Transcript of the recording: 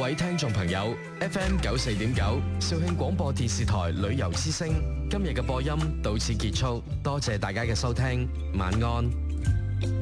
位聽眾朋友 ，FM 94.9肇慶廣播電視台旅遊之聲，今日嘅播音到此結束，多謝大家嘅收聽，晚安。